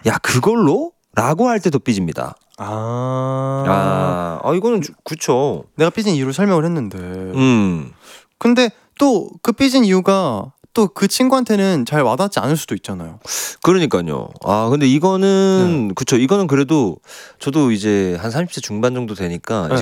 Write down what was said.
야 그걸로? 라고 할 때도 삐집니다. 이거는 그쵸. 내가 삐진 이유를 설명을 했는데. 음. 근데 또 그 삐진 이유가 또 그 친구한테는 잘 와닿지 않을 수도 있잖아요. 그러니까요. 근데 이거는 그쵸. 이거는 그래도 저도 이제 한 30대 중반 정도 되니까 네. 이제